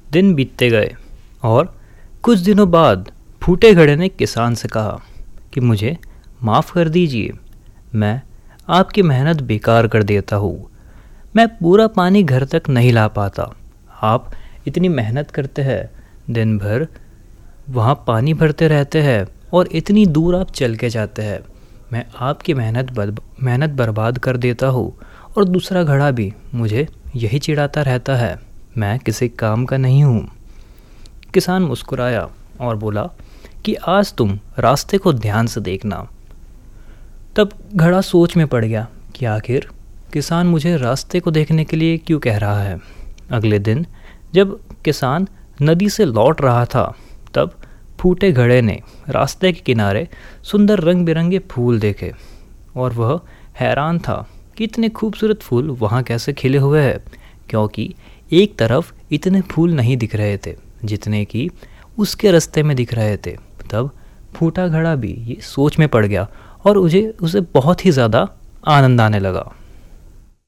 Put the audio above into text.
दिन बीतते गए और कुछ दिनों बाद फूटे घड़े ने किसान से कहा कि मुझे माफ़ कर दीजिए, मैं आपकी मेहनत बेकार कर देता हूँ। मैं पूरा पानी घर तक नहीं ला पाता। आप इतनी मेहनत करते हैं, दिन भर वहाँ पानी भरते रहते हैं और इतनी दूर आप चल के जाते हैं। मैं आपकी मेहनत बर्बाद कर देता हूँ और दूसरा घड़ा भी मुझे यही चिढ़ाता रहता है। मैं किसी काम का नहीं हूँ। किसान मुस्कुराया और बोला कि आज तुम रास्ते को ध्यान से देखना। तब घड़ा सोच में पड़ गया कि आखिर किसान मुझे रास्ते को देखने के लिए क्यों कह रहा है। अगले दिन जब किसान नदी से लौट रहा था, तब फूटे घड़े ने रास्ते के किनारे सुंदर रंग बिरंगे फूल देखे और वह हैरान था कि इतने खूबसूरत फूल वहाँ कैसे खिले हुए हैं, क्योंकि एक तरफ इतने फूल नहीं दिख रहे थे जितने कि उसके रास्ते में दिख रहे थे। तब फूटा घड़ा भी ये सोच में पड़ गया और उसे बहुत ही ज़्यादा आनंद आने लगा।